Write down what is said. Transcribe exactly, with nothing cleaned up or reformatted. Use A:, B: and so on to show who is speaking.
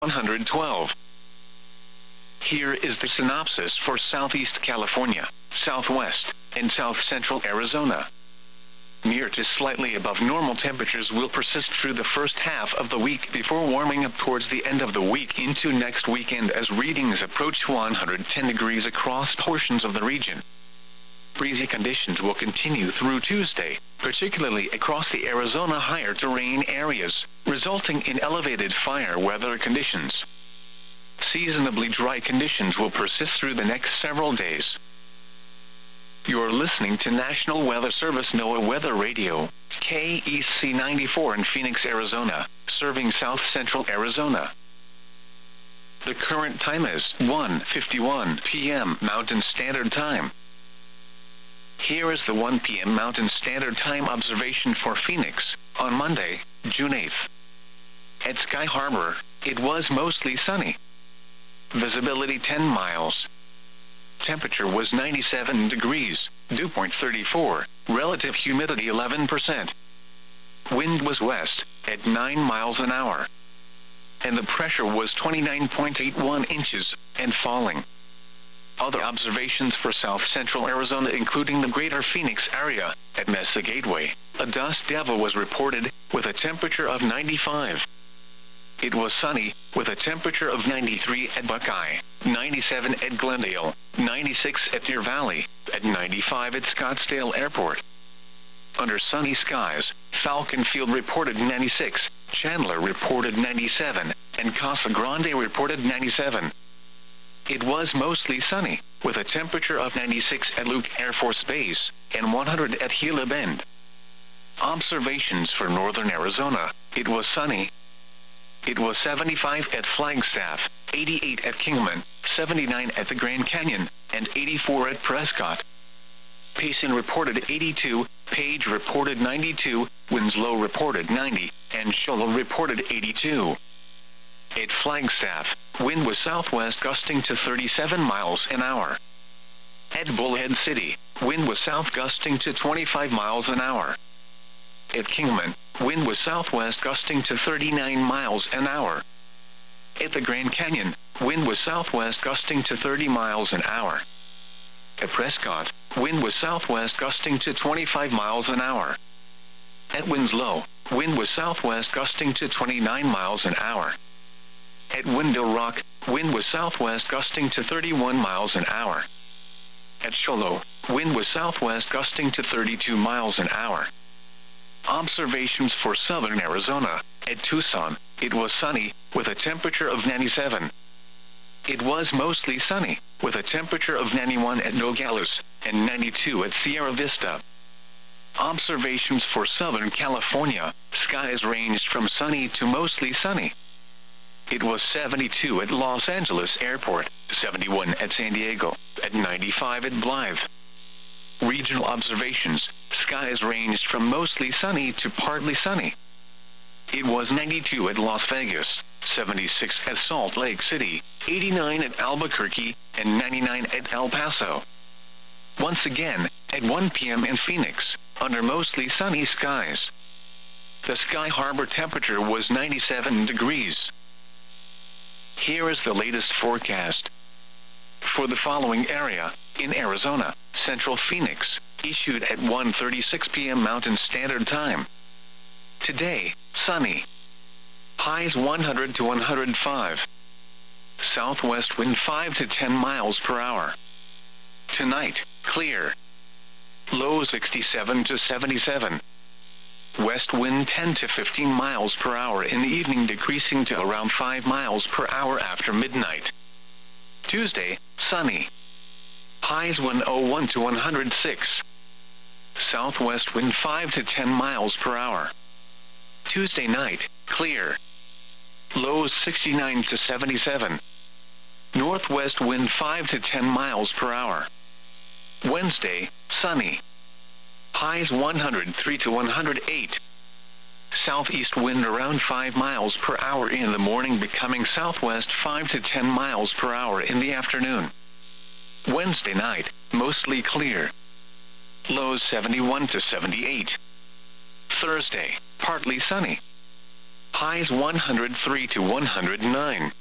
A: one hundred twelve. Here is the synopsis for Southeast California, Southwest, and South Central Arizona. Near to slightly above normal temperatures will persist through the first half of the week before warming up towards the end of the week into next weekend as readings approach one hundred ten degrees across portions of the region. Breezy conditions will continue through Tuesday, particularly across the Arizona higher terrain areas, resulting in elevated fire weather conditions. Seasonably dry conditions will persist through the next several days. You're listening to National Weather Service NOAA Weather Radio, K E C ninety-four in Phoenix, Arizona, serving South Central Arizona. The current time is one fifty-one p m Mountain Standard Time. Here is the one p m Mountain Standard Time observation for Phoenix, on Monday, June eighth. At Sky Harbor, it was mostly sunny. Visibility ten miles. Temperature was ninety-seven degrees, dew point thirty-four, relative humidity eleven percent. Wind was west, at nine miles an hour. And the pressure was twenty-nine point eight one inches, and falling. Other observations for South Central Arizona including the greater Phoenix area, at Mesa Gateway, a dust devil was reported, with a temperature of ninety-five. It was sunny, with a temperature of ninety-three at Buckeye, ninety-seven at Glendale, ninety-six at Deer Valley, at ninety-five at Scottsdale Airport. Under sunny skies, Falcon Field reported ninety-six, Chandler reported ninety-seven, and Casa Grande reported ninety-seven. It was mostly sunny, with a temperature of ninety-six at Luke Air Force Base, and one hundred at Gila Bend. Observations for northern Arizona, it was sunny. It was seventy-five at Flagstaff, eighty-eight at Kingman, seventy-nine at the Grand Canyon, and eighty-four at Prescott. Payson reported eighty-two, Page reported ninety-two, Winslow reported ninety, and Show Low reported eighty-two. At Flagstaff, wind was southwest gusting to thirty-seven miles an hour. At Bullhead City, wind was south gusting to twenty-five miles an hour. At Kingman, wind was southwest gusting to thirty-nine miles an hour. At the Grand Canyon, wind was southwest gusting to thirty miles an hour. At Prescott, wind was southwest gusting to twenty-five miles an hour. At Winslow, wind was southwest gusting to twenty-nine miles an hour. At Window Rock, wind was southwest gusting to thirty-one miles an hour. At Show Low, wind was southwest gusting to thirty-two miles an hour. Observations for southern Arizona, at Tucson, it was sunny, with a temperature of ninety-seven. It was mostly sunny, with a temperature of ninety-one at Nogales, and ninety-two at Sierra Vista. Observations for Southern California, skies ranged from sunny to mostly sunny. It was seventy-two at Los Angeles Airport, seventy-one at San Diego, at ninety-five at Blythe. Regional observations, skies ranged from mostly sunny to partly sunny. It was ninety-two at Las Vegas, seventy-six at Salt Lake City, eighty-nine at Albuquerque, and ninety-nine at El Paso. Once again, at one p m in Phoenix, under mostly sunny skies. The Sky Harbor temperature was ninety-seven degrees. Here is the latest forecast. For the following area, in Arizona, Central Phoenix, issued at one thirty-six p m Mountain Standard Time. Today, sunny. Highs one hundred to one hundred five. Southwest wind five to ten miles per hour. Tonight, clear. Low sixty-seven to seventy-seven. West wind ten to fifteen miles per hour in the evening, decreasing to around five miles per hour after midnight. Tuesday, sunny. Highs one oh one to one hundred six. Southwest wind five to ten miles per hour. Tuesday night, clear. Lows sixty-nine to seventy-seven. Northwest wind five to ten miles per hour. Wednesday, sunny. Highs one hundred three to one hundred eight. Southeast wind around five miles per hour in the morning, becoming southwest five to ten miles per hour in the afternoon. Wednesday night, mostly clear. Lows seventy-one to seventy-eight. Thursday, partly sunny. Highs one hundred three to one hundred nine.